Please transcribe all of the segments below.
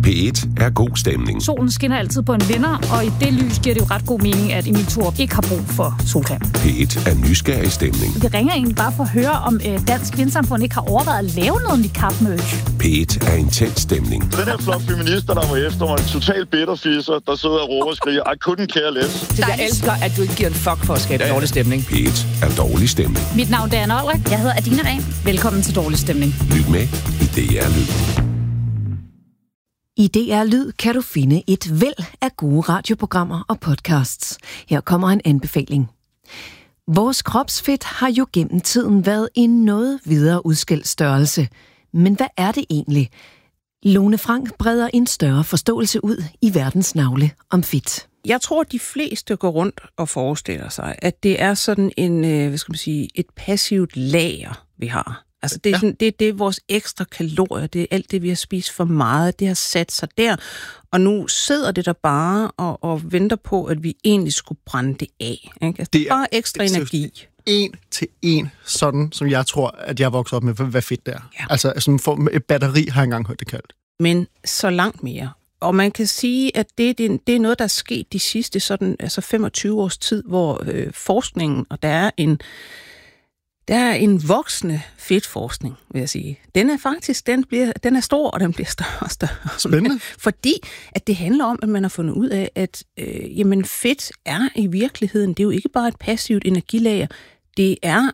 P1 er god stemning. Solen skinner altid på en vinder, og i det lys giver det jo ret god mening, at Emil Thorup ikke har brug for solcreme. P1 er nysgerrig stemning. Vi ringer egentlig bare for at høre, om Dansk Vindsamfund ikke har overvejet at lave noget niqab-merch. P1 er intens stemning. Den her flok feminister, der var efter mig, en total bitterfisser, der sidder og råber og skriger, I couldn't care less. Jeg elsker, at du ikke giver en fuck for at skabe dårlig stemning. P1 er dårlig stemning. Mit navn er Anne Olrik. Jeg hedder Adina Dahm. Velkommen til Dårlig Stemning. Lyt med i DR Lyd. I DR Lyd kan du finde et væld af gode radioprogrammer og podcasts. Her kommer en anbefaling. Vores kropsfedt har jo gennem tiden været en noget videre udskilt størrelse. Men hvad er det egentlig? Lone Frank breder en større forståelse ud i verdens navle om fedt. Jeg tror, de fleste går rundt og forestiller sig, at det er sådan en, et passivt lager, vi har. Altså det er, sådan, det er vores ekstra kalorier, det er alt det, vi har spist for meget, det har sat sig der, og nu sidder det der bare og venter på, at vi egentlig skulle brænde det af. Ikke? Altså, det er bare ekstra energi. 1-1, sådan som jeg tror, at jeg voksede op med, hvad fedt det er. Ja. Altså sådan et batteri har jeg engang hørt det kaldt. Men så langt mere. Og man kan sige, at det er noget, der er sket de sidste 25 års tid, hvor forskningen, og der er en voksende fedtforskning, vil jeg sige. Den er faktisk, den er stor, og den bliver større og større. Spændende. Fordi at det handler om, at man har fundet ud af, at fedt er i virkeligheden, det er jo ikke bare et passivt energilager, det er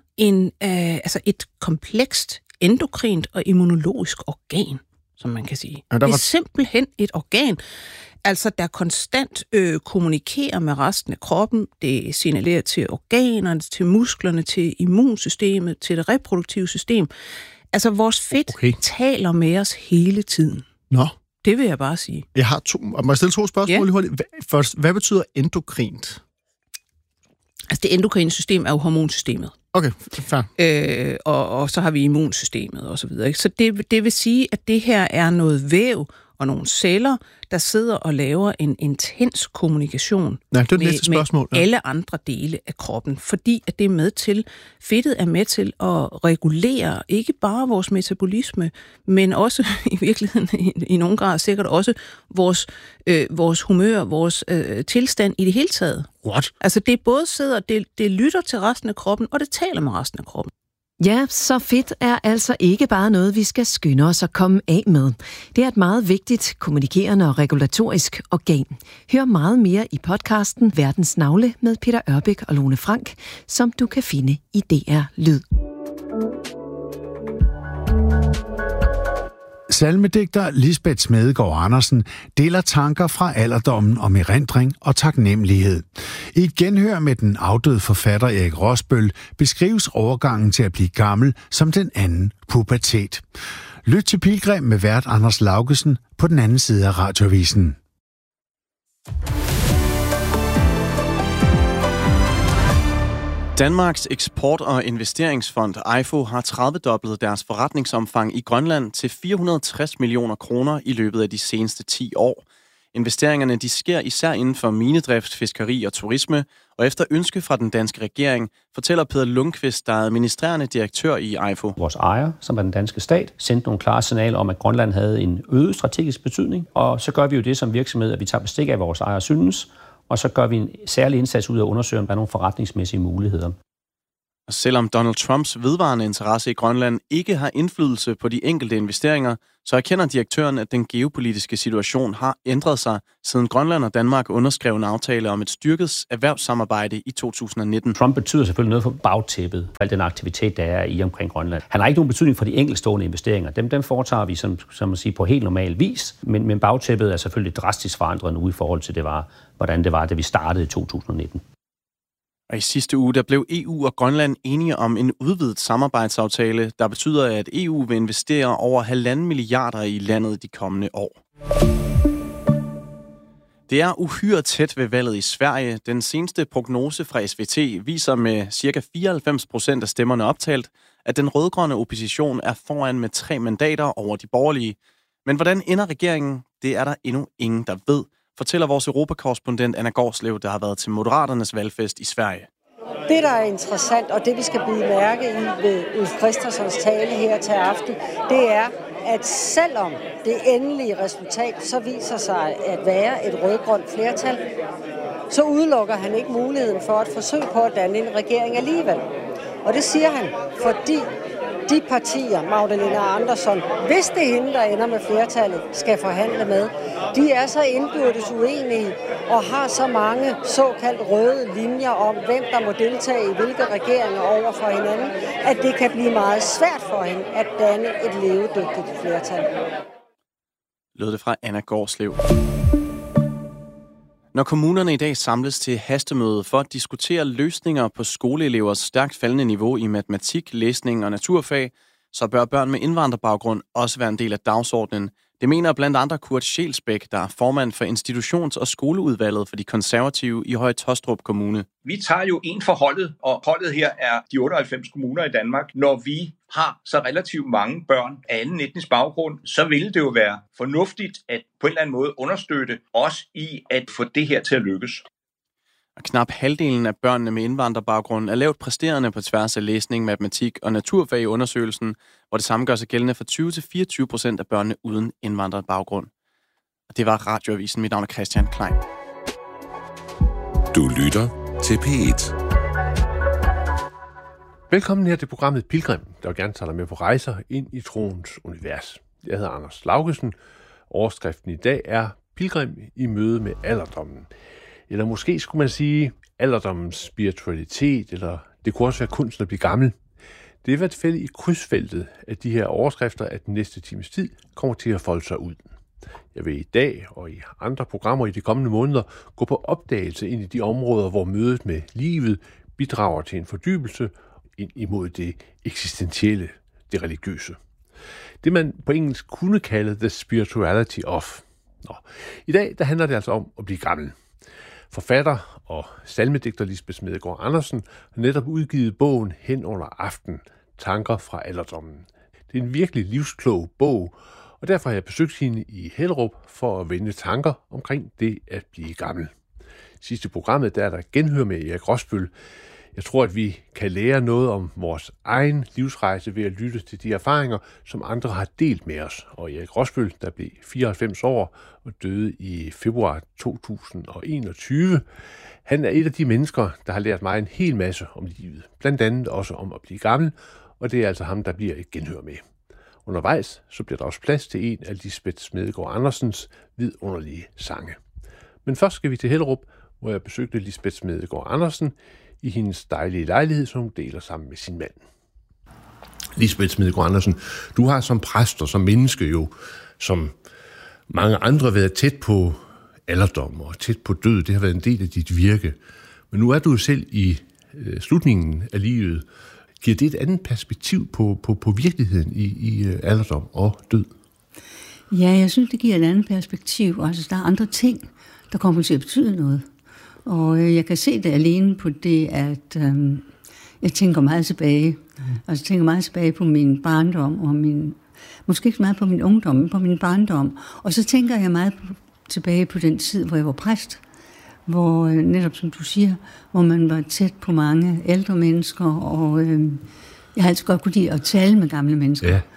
et komplekst endokrint og immunologisk organ, som man kan sige. Ja, det er simpelthen et organ, altså der konstant kommunikerer med resten af kroppen. Det signalerer til organerne, til musklerne, til immunsystemet, til det reproduktive system. Altså vores fedt taler med os hele tiden. Nå. Det vil jeg bare sige. Jeg har må jeg stille 2 spørgsmål lige hurtigt? Først, hvad betyder endokrint? Altså det endokrine system er jo hormonsystemet. Okay, fair. Og så har vi immunsystemet og så videre. Ikke? Så det vil sige, at det her er noget væv og nogle celler, der sidder og laver en intens kommunikation med alle andre dele af kroppen. Fordi at det er med til, fedtet er med til at regulere ikke bare vores metabolisme, men også i virkeligheden i nogen grad sikkert også vores humør, vores tilstand i det hele taget. What? Altså det både sidder, det lytter til resten af kroppen, og det taler med resten af kroppen. Ja, så fedt er altså ikke bare noget, vi skal skynde os at komme af med. Det er et meget vigtigt kommunikerende og regulatorisk organ. Hør meget mere i podcasten Verdens Navle med Peter Ørbæk og Lone Frank, som du kan finde i DR Lyd. Salmedigter Lisbeth Smedegaard Andersen deler tanker fra alderdommen om erindring og taknemmelighed. I et genhør med den afdøde forfatter Erik Rosbøl beskrives overgangen til at blive gammel som den anden pubertet. Lyt til Pilgrim med vært Anders Laugesen på den anden side af radioavisen. Danmarks Eksport- og Investeringsfond EIFO har 30-doblet deres forretningsomfang i Grønland til 460 millioner kroner i løbet af de seneste 10 år. Investeringerne de sker især inden for minedrift, fiskeri og turisme, og efter ønske fra den danske regering, fortæller Peter Lundqvist, der er administrerende direktør i EIFO. Vores ejer, som er den danske stat, sendte nogle klare signaler om, at Grønland havde en øget strategisk betydning, og så gør vi jo det som virksomhed, at vi tager bestik af vores ejer synes, og så gør vi en særlig indsats ud af at undersøge, om der er nogle forretningsmæssige muligheder. Og selvom Donald Trumps vedvarende interesse i Grønland ikke har indflydelse på de enkelte investeringer, så erkender direktøren, at den geopolitiske situation har ændret sig, siden Grønland og Danmark underskrev en aftale om et styrket erhvervssamarbejde i 2019. Trump betyder selvfølgelig noget for bagtæppet, for al den aktivitet, der er i omkring Grønland. Han har ikke nogen betydning for de enkeltstående investeringer. Dem foretager vi som at sige, på helt normal vis, men bagtæppet er selvfølgelig drastisk forandret nu i forhold til, hvordan det var, da vi startede i 2019. Og i sidste uge, der blev EU og Grønland enige om en udvidet samarbejdsaftale, der betyder, at EU vil investere over 1,5 milliarder i landet de kommende år. Det er uhyre tæt ved valget i Sverige. Den seneste prognose fra SVT viser med ca. 94% af stemmerne optalt, at den rødgrønne opposition er foran med 3 mandater over de borgerlige. Men hvordan ender regeringen? Det er der endnu ingen, der ved, fortæller vores europakorrespondent Anna Gårdslev, der har været til Moderaternes valgfest i Sverige. Det, der er interessant, og det vi skal bide mærke i ved Ulf Kristerssons tale her til aften, det er, at selvom det endelige resultat så viser sig at være et rød-grønt flertal, så udelukker han ikke muligheden for at forsøge på at danne en regering alligevel. Og det siger han, fordi de partier, Magdalena Andersson, hvis det er hende, der ender med flertallet, skal forhandle med, de er så indbyrdes uenige og har så mange såkaldt røde linjer om, hvem der må deltage i hvilke regeringer over for hinanden, at det kan blive meget svært for hende at danne et levedygtigt flertal. Lød det fra Anna Gårdslev. Når kommunerne i dag samles til hastemøde for at diskutere løsninger på skoleelevers stærkt faldende niveau i matematik, læsning og naturfag, så bør børn med indvandrerbaggrund også være en del af dagsordenen. Det mener blandt andre Kurt Schelsbæk, der er formand for institutions- og skoleudvalget for de konservative i Høje Taastrup Kommune. Vi tager jo en for holdet, og holdet her er de 98 kommuner i Danmark. Når vi har så relativt mange børn af anden etnisk baggrund, så vil det jo være fornuftigt at på en eller anden måde understøtte os i at få det her til at lykkes. Og knap halvdelen af børnene med indvandrerbaggrund er lavt præsterende på tværs af læsning, matematik og naturfag i undersøgelsen, hvor det samme gør sig gældende for 20-24% af børnene uden indvandrerbaggrund. Og det var Radioavisen. Mit navn er Christian Klein. Du lytter til P1. Velkommen her til programmet Pilgrim, der vil gerne tage dig med på rejser ind i troens univers. Jeg hedder Anders Laugesen. Overskriften i dag er Pilgrim i møde med alderdommen. Eller måske skulle man sige alderdommens spiritualitet, eller det kunne også være kunsten at blive gammel. Det er i hvert fald i krydsfeltet, at de her overskrifter af den næste times tid kommer til at folde sig ud. Jeg vil i dag og i andre programmer i de kommende måneder gå på opdagelse ind i de områder, hvor mødet med livet bidrager til en fordybelse ind imod det eksistentielle, det religiøse. Det man på engelsk kunne kalde the spirituality of. I dag der handler det altså om at blive gammel. Forfatter og salmedigter Lisbeth Smedegaard Andersen har netop udgivet bogen Hen under aften, tanker fra alderdommen. Det er en virkelig livsklog bog, og derfor har jeg besøgt hende i Hellerup for at vende tanker omkring det at blive gammel. Sidste programmet der er der genhør med Erik Rosbøl. Jeg tror, at vi kan lære noget om vores egen livsrejse ved at lytte til de erfaringer, som andre har delt med os. Og Erik Rosbøl, der blev 94 år og døde i februar 2021, han er et af de mennesker, der har lært mig en hel masse om livet. Blandt andet også om at blive gammel, og det er altså ham, der bliver et genhør med. Undervejs så bliver der også plads til en af Lisbeth Smedegaard Andersens vidunderlige sange. Men først skal vi til Hellerup, hvor jeg besøgte Lisbeth Smedegaard Andersen i hendes dejlige lejlighed, som hun deler sammen med sin mand. Lisbeth Smedegaard Andersen, du har som præst og som menneske jo, som mange andre, været tæt på alderdom og tæt på død. Det har været en del af dit virke. Men nu er du selv i slutningen af livet. Giver det et andet perspektiv på virkeligheden i alderdom og død? Ja, jeg synes, det giver et andet perspektiv. Altså, der er andre ting, der kommer til at betyde noget. Og jeg kan se det alene på det, at jeg tænker meget tilbage. Altså, jeg tænker meget tilbage på min barndom, og måske ikke meget på min ungdom, men på min barndom. Og så tænker jeg meget tilbage på den tid, hvor jeg var præst. Hvor, netop som du siger, hvor man var tæt på mange ældre mennesker, og jeg har altid godt kunne lide at tale med gamle mennesker. Ja.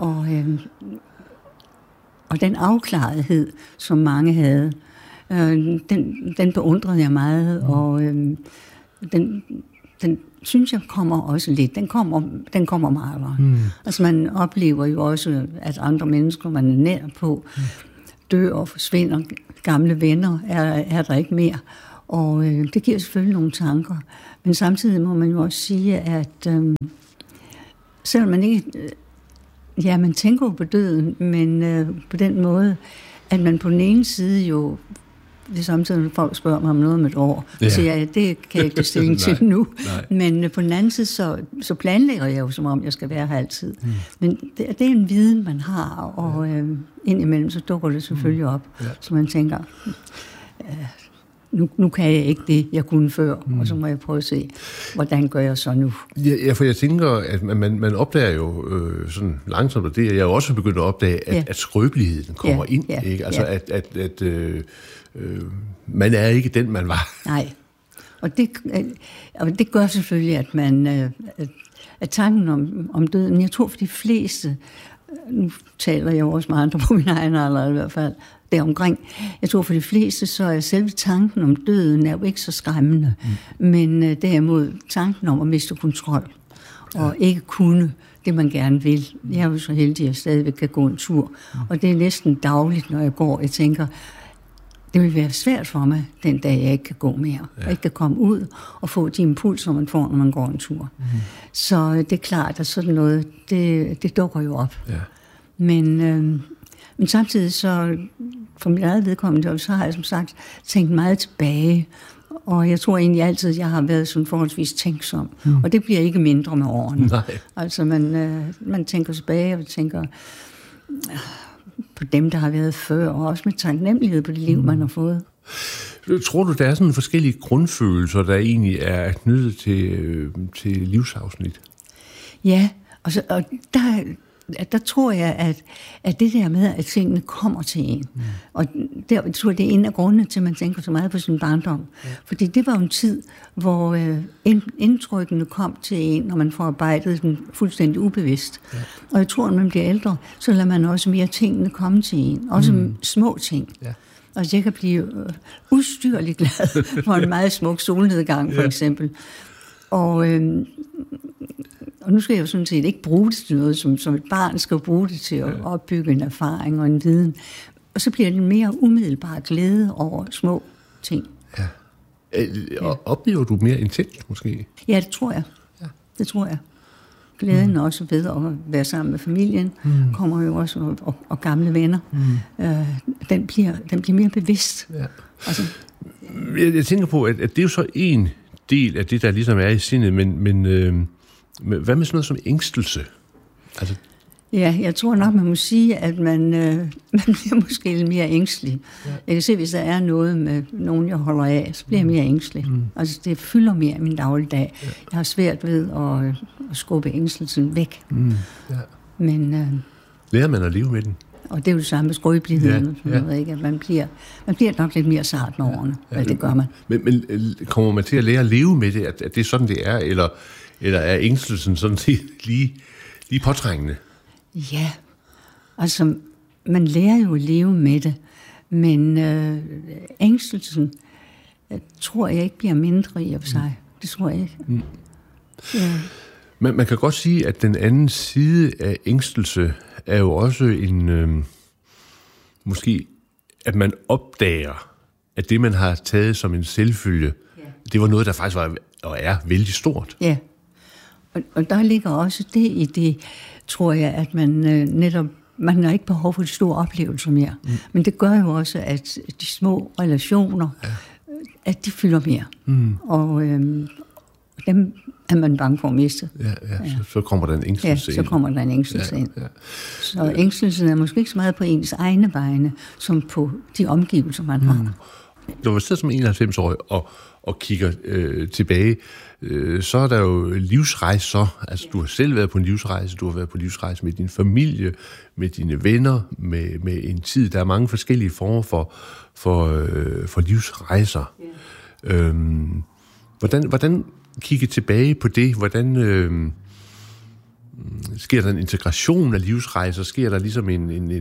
Og den afklarethed, som mange havde, den beundrede jeg meget, og den synes jeg kommer også lidt. Den kommer meget. Altså man oplever jo også, at andre mennesker, man er nær på, dør og forsvinder. Gamle venner er der ikke mere. Og det giver selvfølgelig nogle tanker. Men samtidig må man jo også sige, at selvom man ikke... man tænker jo på døden, men på den måde, at man på den ene side jo... Det er samtidig, når folk spørger mig om noget om et år, så siger jeg, det kan jeg ikke stilling til nu. Nej. Men på den anden side, så planlægger jeg jo, som om jeg skal være her altid. Men det er en viden, man har, og indimellem så dukker det selvfølgelig op. Så man tænker, nu kan jeg ikke det, jeg kunne før, og så må jeg prøve at se, hvordan gør jeg så nu? Ja, for jeg tænker, at man opdager jo sådan langsomt, og det er jeg jo også begyndt at opdage, at skrøbeligheden kommer ind. Ikke? Altså, at man er ikke den, man var. Nej, og det gør selvfølgelig, at man at tanken om døden, jeg tror for de fleste, nu taler jeg jo også med andre på min egen alder i hvert fald, deromkring. Jeg tror for de fleste, så er selve tanken om døden er jo ikke så skræmmende, men derimod tanken om at miste kontrol, og ikke kunne det, man gerne vil. Jeg er jo så heldig, at jeg stadigvæk kan gå en tur, og det er næsten dagligt, når jeg går. Jeg tænker, det vil være svært for mig, den dag jeg ikke kan gå mere, og ikke kan komme ud og få de impulser, man får, når man går en tur. Så det er klart, at sådan noget, det dukker jo op. Ja. Men samtidig så, for mit eget vedkommende, så har jeg som sagt tænkt meget tilbage, og jeg tror egentlig altid, at jeg har været sådan forholdsvis tænksom. Og det bliver ikke mindre med årene. Nej. Altså man tænker tilbage og tænker på dem, der har været før, og også med taknemmelighed på det liv, man har fået. Tror du, der er sådan forskellige grundfølelser, der egentlig er knyttet til livsafsnit? Ja, og der tror jeg, at det der med, at tingene kommer til en, og der tror jeg, det er en af grundene til, at man tænker så meget på sin barndom. Fordi det var en tid, hvor indtrykkene kom til en, når man får arbejdet den fuldstændig ubevidst. Ja. Og jeg tror, når man bliver ældre, så lader man også mere tingene komme til en. Også små ting. Ja. Altså jeg kan blive ustyrligt glad for en meget smuk solnedgang, for eksempel. Og nu skal jeg jo sådan set ikke bruge det til noget, som et barn skal bruge det til at opbygge en erfaring og en viden. Og så bliver det mere umiddelbar glæde over små ting. Ja. Oplever du mere intenst måske? Ja, det tror jeg. Ja. Det tror jeg. Glæden også ved at være sammen med familien, kommer jo også, og gamle venner. Den bliver mere bevidst. Ja. Altså. Jeg tænker på, at det er jo så en del af det, der ligesom er i sindet, men hvad med sådan noget som ængstelse? Altså. Ja, jeg tror nok, man må sige, at man bliver måske lidt mere ængstelig. Ja. Jeg kan se, hvis der er noget med nogen, jeg holder af, så bliver jeg mere ængstelig. Altså, det fylder mere i min dagligdag. Ja. Jeg har svært ved at skubbe ængstelsen væk. Ja. Men lærer man at leve med den? Og det er jo det samme med skrøbeligheden. Ja. Ikke? At man bliver nok lidt mere sart med årene. Ja, det gør man. Men kommer man til at lære at leve med det, at det er sådan, det er? Eller er ængstelsen sådan set lige påtrængende? Ja, altså man lærer jo at leve med det, men ængstelsen tror jeg ikke bliver mindre i og for sig. Det tror jeg ikke. Ja. Men man kan godt sige, at den anden side af ængstelse er jo også en måske, at man opdager, at det man har taget som en selvfølge, det var noget, der faktisk var og er vældig stort. Ja, og der ligger også det i det, tror jeg, at man netop, man har ikke behov for de store oplevelser mere. Men det gør jo også, at de små relationer, at de fylder mere. Og dem er man bange for at miste. Ja. Så kommer der en ængstelse ind. Ja, så kommer der en ængstelse ind. Ja. Så ængstelsen er måske ikke så meget på ens egne vegne, som på de omgivelser, man har. Når man sidder som 91-årig og kigger tilbage, så er der jo livsrejser. Altså, du har selv været på en livsrejse, du har været på livsrejse med din familie, med dine venner, med en tid. Der er mange forskellige former for livsrejser. Ja. Hvordan kigge tilbage på det? Hvordan sker der en integration af livsrejser? Sker der ligesom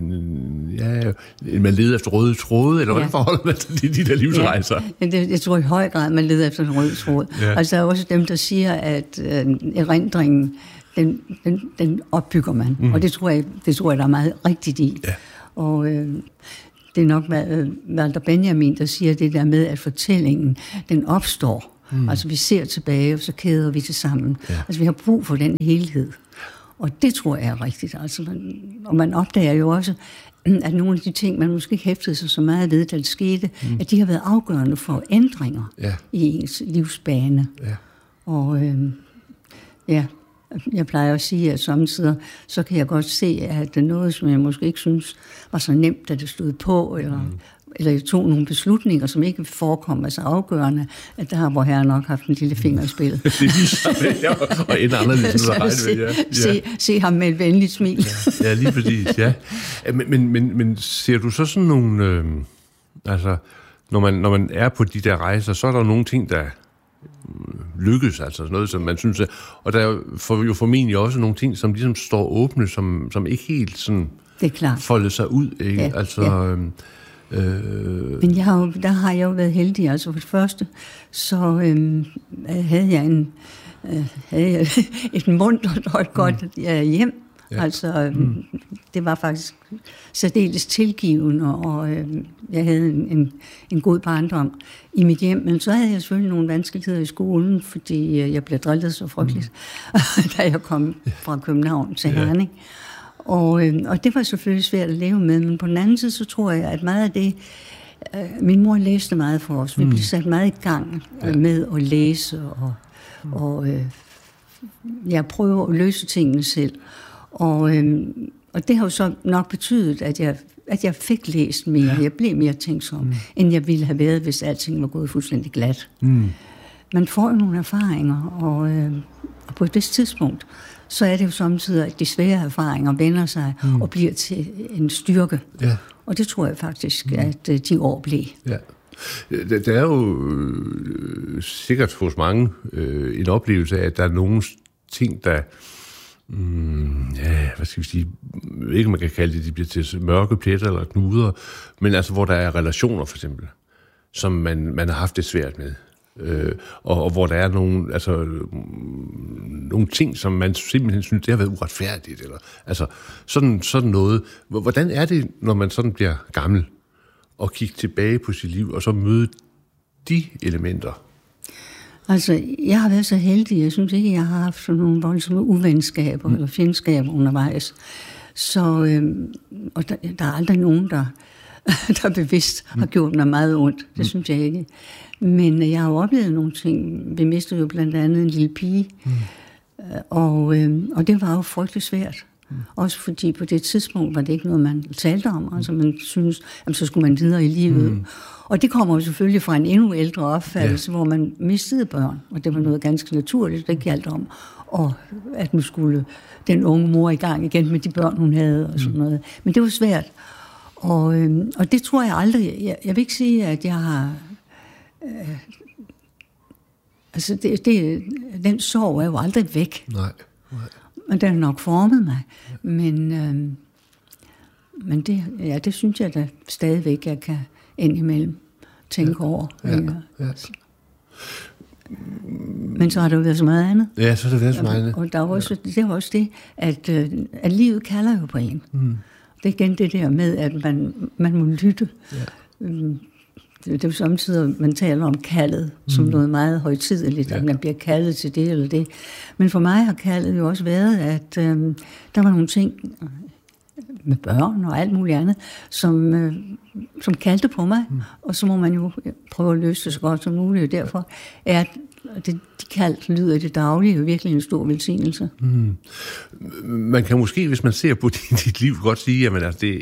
man leder efter røde tråde? Eller hvordan forholder man til de der livsrejser? Ja, jeg tror i høj grad, man leder efter en røde tråd. Ja. Altså der er også dem, der siger, at erindringen, den opbygger man. Og det tror jeg, der er meget rigtigt i. Ja. Og det er nok Walter Benjamin, der siger det der med, at fortællingen, den opstår. Altså vi ser tilbage, og så kæder vi det sammen. Ja. Altså vi har brug for den helhed. Og det tror jeg er rigtigt. Altså, man opdager jo også, at nogle af de ting, man måske ikke hæftede sig så meget ved, da det skete, at de har været afgørende for ændringer i ens livsbane. Ja. Og jeg plejer at sige, at samtidig så kan jeg godt se, at det er noget, som jeg måske ikke synes var så nemt, da det stod på, eller jeg tog nogle beslutninger, som ikke forekom så afgørende, at der hvor Herre nok haft en lille finger i spillet. Det viser og en anderledes end at se ham med et venligt smil. Ja, lige præcis, ja. Men ser du så sådan nogle... altså, når man er på de der rejser, så er der nogle ting, der lykkes, altså noget, som man synes, og der er jo formentlig også nogle ting, som ligesom står åbne, som ikke helt sådan foldet sig ud, ikke? Ja, altså... Ja. Men der har jeg jo været heldig. Altså for det første, så havde jeg et mundt og et godt hjem. Ja. Altså, det var faktisk særdeles tilgivende, og jeg havde en god barndom i mit hjem. Men så havde jeg selvfølgelig nogle vanskeligheder i skolen, fordi jeg blev drillet så frygteligt, da jeg kom fra København til Herning. Og det var selvfølgelig svært at leve med, men på den anden side, så tror jeg, at meget af det... min mor læste meget for os. Vi blev sat meget i gang med at læse, og jeg prøver at løse tingene selv. Og det har jo så nok betydet, at jeg fik læst mere. Jeg blev mere tænksom, end jeg ville have været, hvis alting var gået fuldstændig glat. Man får jo nogle erfaringer, og på et vist tidspunkt, så er det jo samtidig, at de svære erfaringer vender sig og bliver til en styrke. Ja. Og det tror jeg faktisk, at de år blev. Ja. Der er jo sikkert hos mange en oplevelse af, at der er nogle ting, der... hvad skal vi sige, ikke man kan kalde det, de bliver til mørke pletter eller knuder, men altså hvor der er relationer for eksempel, som man har haft det svært med, og hvor der er nogle ting, som man simpelthen synes, det har været uretfærdigt, eller altså sådan noget. Hvordan er det, når man sådan bliver gammel og kigger tilbage på sit liv og så møde de elementer? Altså, jeg har været så heldig. Jeg synes ikke, jeg har haft sådan nogle voldsomme uvenskaber eller fjendskaber undervejs. Så, og der er aldrig nogen, der bevidst har gjort mig meget ondt. Det synes jeg ikke. Men jeg har jo oplevet nogle ting. Vi mistede jo blandt andet en lille pige. Og det var jo frygtelig svært. Også fordi på det tidspunkt var det ikke noget, man talte om. Altså man synes, at så skulle man videre i livet. Og det kommer jo selvfølgelig fra en endnu ældre opfattelse, hvor man mistede børn. Og det var noget ganske naturligt, det galt om. Og at nu skulle den unge mor i gang igen med de børn, hun havde og sådan noget. Men det var svært. Og det tror jeg aldrig... Jeg vil ikke sige, at jeg har... altså, den sorg er jo aldrig væk. Nej. Men den har nok formet mig. Men det synes jeg da stadigvæk, jeg kan indimellem tænke over. Ja. Men så har der jo været så meget andet. Ja, så har der været så meget andet. Og der er også, det er også det, at livet kalder jo på en. Det er igen det der med, at man må lytte. Ja. Det er jo samtidig, man taler om kaldet som noget meget højtideligt, at man bliver kaldet til det eller det. Men for mig har kaldet jo også været, at der var nogle ting med børn og alt muligt andet, som kaldte på mig, og så må man jo prøve at løse det så godt som muligt. Derfor er de kaldt lyder i det daglige jo virkelig en stor velsignelse. Man kan måske, hvis man ser på dit liv, godt sige, at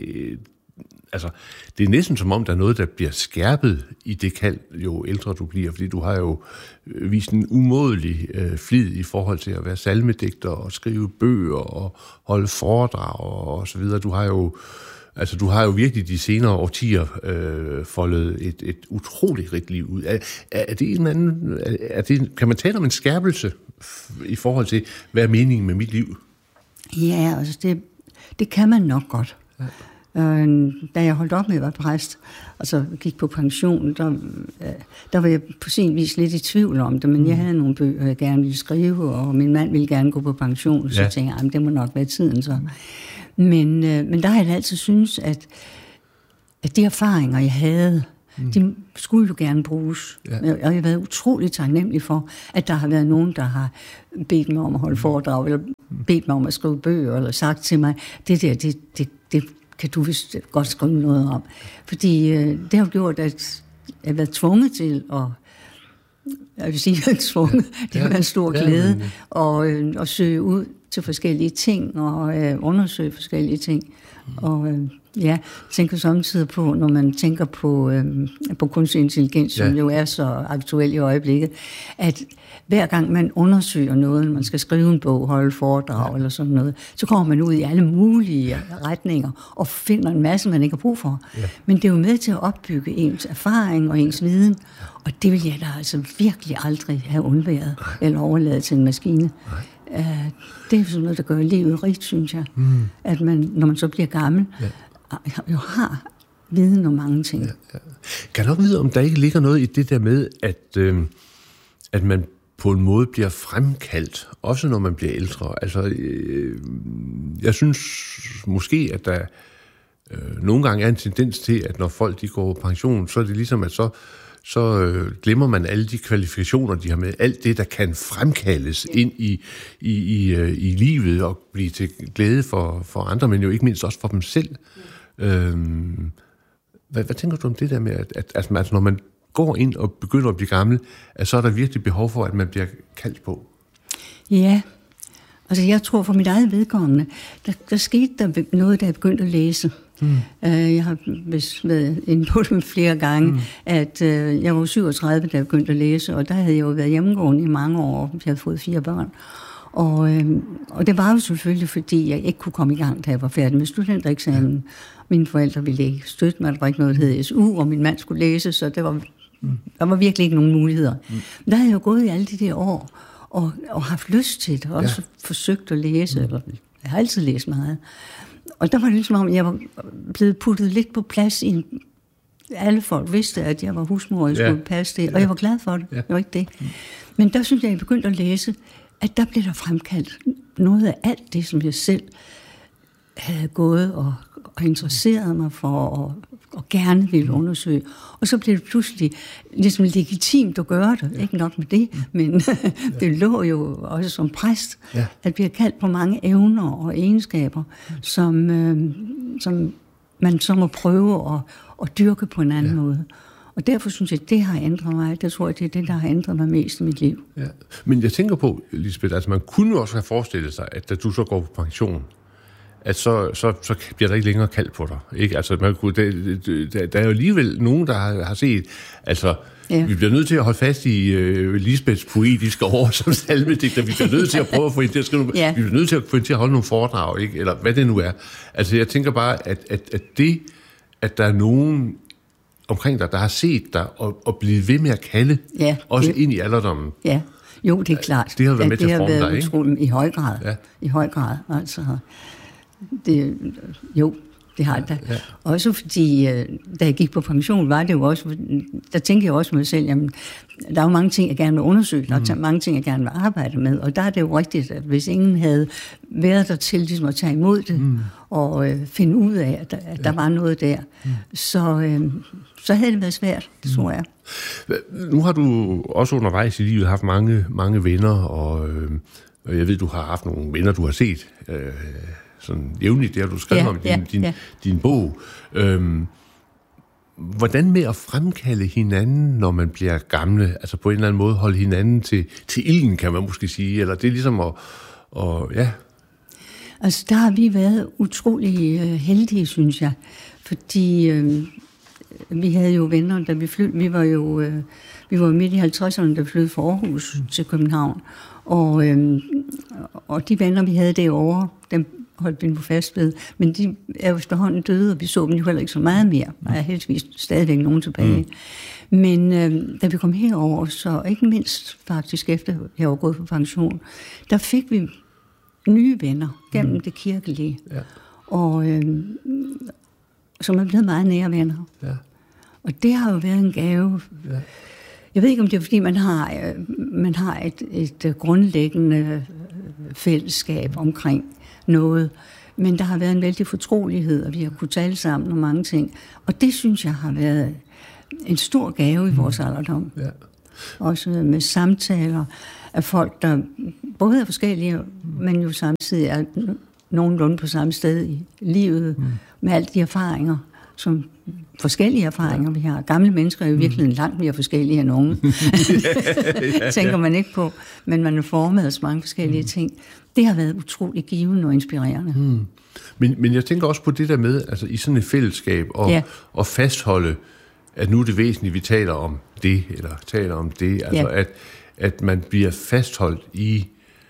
det er næsten som om, der er noget, der bliver skærpet i det kald, jo ældre du bliver, fordi du har jo vist en umådelig flid i forhold til at være salmedigter og skrive bøger og holde foredrag og så videre. Du har jo virkelig de senere årtier foldet et utroligt rigt liv ud. Er det en anden... kan man tale om en skærpelse i forhold til, hvad er meningen med mit liv? Ja, altså det kan man nok godt. Ja. Da jeg holdt op med at være præst, altså gik på pension, der var jeg på sin vis lidt i tvivl om det, men jeg havde nogle bøger, jeg gerne ville skrive, og min mand ville gerne gå på pension, så tænkte jeg, det må nok være tiden så. Men der har jeg altid syntes, at de erfaringer, jeg havde, de skulle jo gerne bruges. Ja. Og jeg har været utrolig taknemmelig for, at der har været nogen, der har bedt mig om at holde foredrag, eller bedt mig om at skrive bøger, eller sagt til mig, det kan du vist godt skrive noget om. Fordi det har gjort, at jeg har været tvunget til jeg vil sige, tvunget, det har været en stor glæde, at søge ud til forskellige ting og undersøge forskellige ting. Og jeg tænker samtidig på, når man tænker på kunstig intelligens, som jo er så aktuel i øjeblikket, at hver gang man undersøger noget, man skal skrive en bog, holde foredrag eller sådan noget, så kommer man ud i alle mulige retninger og finder en masse, man ikke har brug for. Ja. Men det er jo med til at opbygge ens erfaring og ens viden, og det vil jeg da altså virkelig aldrig have undværet eller overladet til en maskine. Det er sådan noget, der gør livet rigt, synes jeg. At man, når man så bliver gammel, jo har viden om mange ting. Ja. Kan du nok vide, om der ikke ligger noget i det der med, at man på en måde bliver fremkaldt, også når man bliver ældre? Altså, jeg synes måske, at der nogle gange er en tendens til, at når folk de går på pension, så er det ligesom, at så glemmer man alle de kvalifikationer, de har med. Alt det, der kan fremkaldes ind i livet og blive til glæde for andre, men jo ikke mindst også for dem selv. Hvad tænker du om det der med, at når man går ind og begynder at blive gammel, at så er der virkelig behov for, at man bliver kaldt på? Ja, altså jeg tror for mit eget vedkommende, der skete der noget, da jeg begyndte at læse. Jeg har været inde på det flere gange, at jeg var 37, da jeg begyndte at læse, og der havde jeg jo været hjemmegående i mange år. Jeg havde fået 4 børn. Og det var jo selvfølgelig, fordi jeg ikke kunne komme i gang, da jeg var færdig med studentereksamen. Mine forældre ville ikke støtte mig, der var ikke noget, der hed SU, og min mand skulle læse, så der var virkelig ikke nogen muligheder. Men der havde jeg jo gået i alle de der år, og haft lyst til det, og også forsøgt at læse, eller jeg har altid læst meget. Og der var det ligesom om, jeg var blevet puttet lidt på plads i alle folk vidste, at jeg var husmor, og jeg skulle passe det, og jeg var glad for det. Det var ikke det. Men der synes jeg begyndte at læse, at der blev der fremkaldt noget af alt det, som jeg selv havde gået og interesseret mig for, og gerne ville undersøge. Og så blev det pludselig ligesom legitimt at gøre det. Ikke nok med det, men det lå jo også som præst, at blive kaldt på mange evner og egenskaber, som man så må prøve at dyrke på en anden måde. Og derfor synes jeg, at det har ændret mig. Det tror jeg, det er det, der har ændret mig mest i mit liv. Ja. Men jeg tænker på, Lisbeth, altså man kunne jo også have forestillet sig, at da du så går på pension, at så bliver der ikke længere kaldt på dig. Ikke? Altså, der er jo alligevel nogen, der har set, altså, vi bliver nødt til at holde fast i Lisbeths poetiske år som salmedigter. Vi bliver nødt til at prøve at få hende til at skrive, vi bliver nødt til at få hende til at holde nogle foredrag, ikke? Eller hvad det nu er. Altså, jeg tænker bare, at der er nogen omkring dig, der har set dig og blive ved med at kalde, også ind i alderdommen. Ja, jo, det er klart. Det har været med til at forme dig, ikke? I høj grad. Ja. I høj grad, altså. Det har det. Ja. Også fordi, da jeg gik på pension, var det jo også, der tænkte jeg også mig selv, jamen, der er jo mange ting, jeg gerne vil undersøge, og mange ting, jeg gerne vil arbejde med, og der er det jo rigtigt, at hvis ingen havde været der til ligesom at tage imod det, og finde ud af, at der var noget der, så havde det været svært, det tror jeg. Nu har du også undervejs i livet haft mange venner, og jeg ved, du har haft nogle venner, du har set sådan jævnligt, det har du skrevet om din bog. Hvordan med at fremkalde hinanden, når man bliver gamle? Altså på en eller anden måde holde hinanden til ilden, kan man måske sige. Eller det er ligesom at Altså der har vi været utrolig heldige, synes jeg. Fordi vi havde jo venner, da vi flyttede. Vi var midt i 50'erne, da vi flyttede fra Aarhus til København. Og de venner, vi havde derovre, dem holdt vi nu fast ved. Men de er jo efterhånden døde, og vi så dem jo heller ikke så meget mere. Der er heldigvis stadigvæk nogen tilbage. Men da vi kom herover, så ikke mindst faktisk efter jeg var gået på pension, der fik vi nye venner gennem det kirkelige. Ja. Og som er blevet meget nære venner. Ja. Og det har jo været en gave. Ja. Jeg ved ikke, om det er, fordi man har et grundlæggende fællesskab omkring noget, men der har været en vældig fortrolighed, og vi har kunnet tale sammen om mange ting. Og det, synes jeg, har været en stor gave i vores alderdom. Ja. Også med samtaler af folk, der både er forskellige, men jo samtidig er nogenlunde på samme sted i livet, med alle de erfaringer, som forskellige erfaringer, vi har. Gamle mennesker er jo virkelig langt mere forskellige end unge. Tænker man ikke på, men man er formet af så mange forskellige ting. Det har været utrolig givende og inspirerende. Men jeg tænker også på det der med, altså i sådan et fællesskab, og fastholde, at nu er det væsentligt, vi taler om det, eller taler om det, altså at man bliver fastholdt i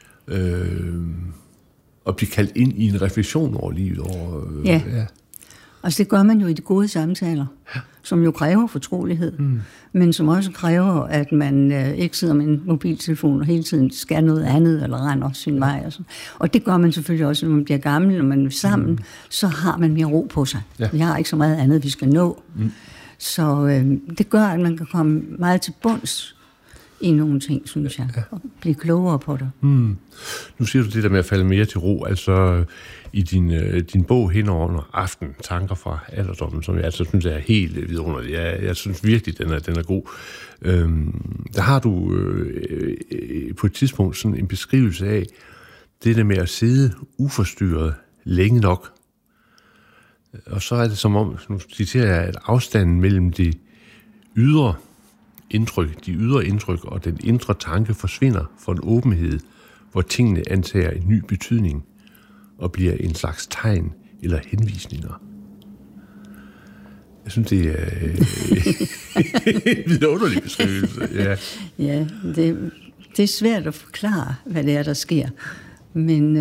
at blive kaldt ind i en refleksion over livet. Altså det gør man jo i de gode samtaler, som jo kræver fortrolighed, men som også kræver, at man ikke sidder med en mobiltelefon og hele tiden skal noget andet, eller render sin vej. Og det gør man selvfølgelig også, når man bliver gammel, når man er sammen, så har man mere ro på sig. Ja. Vi har ikke så meget andet, vi skal nå. Så det gør, at man kan komme meget til bunds i nogle ting, synes jeg, og blive klogere på det. Nu siger du det der med at falde mere til ro, altså i din bog Henover aften, tanker fra alderdommen, som jeg altså synes er helt vidunderlig. Jeg synes virkelig, den er god. Der har du på et tidspunkt sådan en beskrivelse af det der med at sidde uforstyrret længe nok. Og så er det som om, nu citerer jeg, at afstanden mellem de ydre indtryk og den indre tanke forsvinder for en åbenhed, hvor tingene antager en ny betydning og bliver en slags tegn eller henvisninger. Jeg synes, det er en vidunderlig beskrivelse. Ja, det er svært at forklare, hvad det er, der sker. Men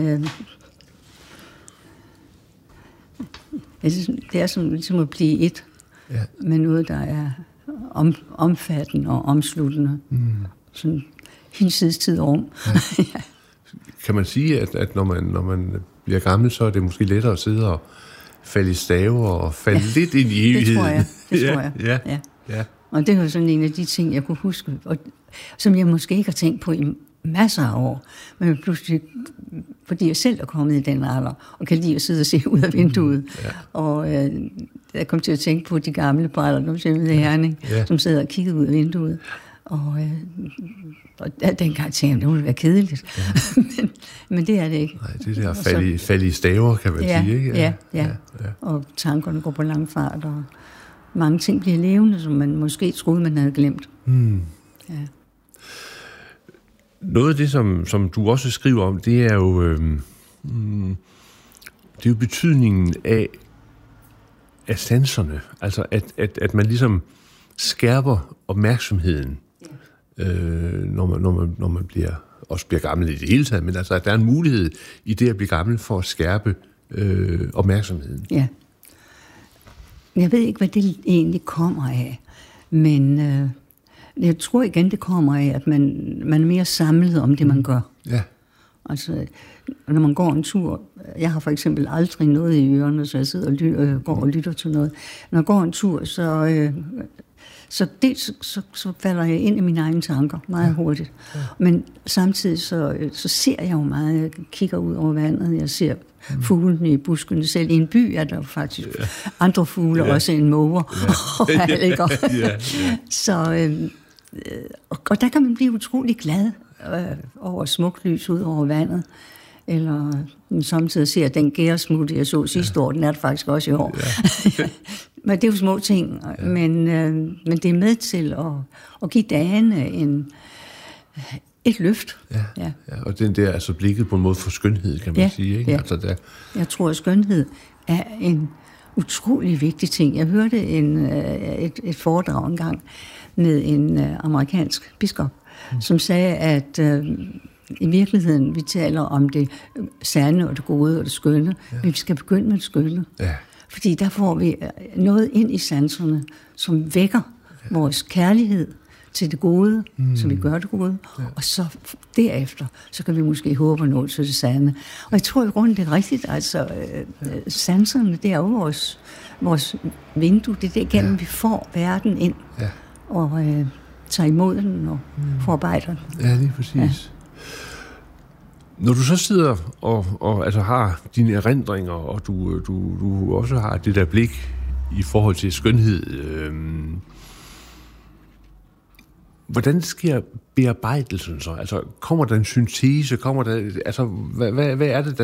det er som ligesom at blive et med noget, der er omfattende og omsluttende. Sådan hinsides tid og rum. Ja. Kan man sige, at når man bliver gammel, så er det måske lettere at sidde og falde i staver og falde lidt ind i evigheden? Det tror jeg. Ja. Og det var sådan en af de ting, jeg kunne huske, og som jeg måske ikke har tænkt på i masser af år, men pludselig, fordi jeg selv er kommet i den alder, og kan lide at sidde og se ud af vinduet. Og jeg kom til at tænke på de gamle brætter, nu ser vi i Herning, som sidder og kigger ud af vinduet. Og dengang tænkte jeg, det ville være kedeligt. men det er det ikke. Nej, det der falde i staver, kan man sige, ikke? Ja. Og tankerne går på lang fart, og mange ting bliver levende, som man måske troede, man havde glemt. Ja. Noget af det, som du også skriver om, det er jo betydningen af sanserne. Altså, at man ligesom skærper opmærksomheden, når man bliver gammel i det hele taget, men altså, at der er en mulighed i det at blive gammel for at skærpe opmærksomheden. Ja. Jeg ved ikke, hvad det egentlig kommer af, men jeg tror igen, det kommer af, at man er mere samlet om det, man gør. Ja. Altså, når man går en tur, jeg har for eksempel aldrig noget i ørerne, så jeg sidder og går og lytter til noget. Når jeg går en tur, så falder jeg ind i mine egne tanker meget hurtigt. Ja. Men samtidig så ser jeg jo meget. Jeg kigger ud over vandet, jeg ser fuglene i buskene. Selv i en by er der faktisk andre fugle, også end måger. Så, og der kan man blive utrolig glad over smukt lys ud over vandet. Eller samtidig ser den gæresmutte, jeg så sidste år, den er det faktisk også i år. Ja. Men det er jo små ting, men det er med til at give dagene et løft. Ja. Og den der, altså blikket på en måde for skønhed, kan man sige. Ikke? Ja. Altså, jeg tror, at skønhed er en utrolig vigtig ting. Jeg hørte et foredrag engang med en amerikansk biskop, som sagde, at i virkeligheden, vi taler om det sande og det gode og det skønne, men vi skal begynde med det skønne. Ja. Fordi der får vi noget ind i sanserne, som vækker vores kærlighed til det gode, så vi gør det gode, og så derefter, så kan vi måske håbe at nå til det sande. Og jeg tror i grunden, det er rigtigt, altså sanserne, det er jo vores vindue, det er det gennem, vi får verden ind, og tager imod den og forarbejder den. Ja, lige præcis. Ja. Når du så sidder og altså har dine erindringer, og du også har det der blik i forhold til skønhed, hvordan sker bearbejdelsen så? Altså, kommer der en syntese? Altså, hvad er det,